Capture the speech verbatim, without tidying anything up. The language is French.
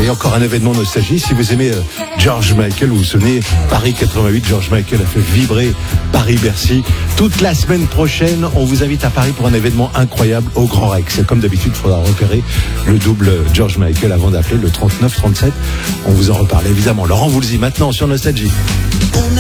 Et encore un événement nostalgie. Si vous aimez euh, George Michael, vous vous souvenez, Paris quatre-vingt-huit, George Michael a fait vibrer Paris-Bercy. Toute la semaine prochaine, on vous invite à Paris pour un événement incroyable au Grand Rex. Comme d'habitude, il faudra repérer le double George Michael avant d'appeler le trente-neuf trente-sept. On vous en reparle évidemment. Laurent Voulzy maintenant sur Nostalgie.